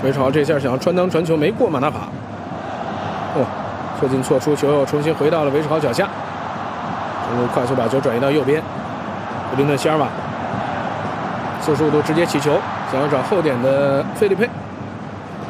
韦世豪这下想要穿裆传球没过马纳法，错进错出，球又重新回到了韦世豪脚下。中路快速把球转移到右边，布林顿·希尔瓦45度直接起球，想要找后点的费利佩。